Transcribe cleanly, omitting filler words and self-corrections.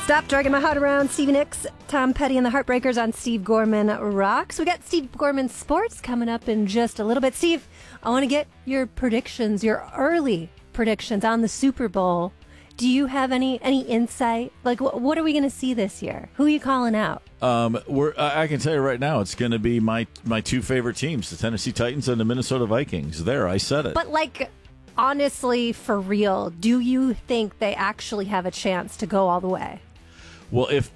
Stop dragging my heart around. Stevie Nicks, Tom Petty, and the Heartbreakers on Steve Gorman Rocks. We got Steve Gorman Sports coming up in just a little bit. Steve, I want to get your predictions, your early predictions on the Super Bowl. Do you have any insight? Like, what are we going to see this year? Who are you calling out? I can tell you right now, it's going to be my two favorite teams, the Tennessee Titans and the Minnesota Vikings. There, I said it. But, like, honestly, for real, do you think they actually have a chance to go all the way? Well, if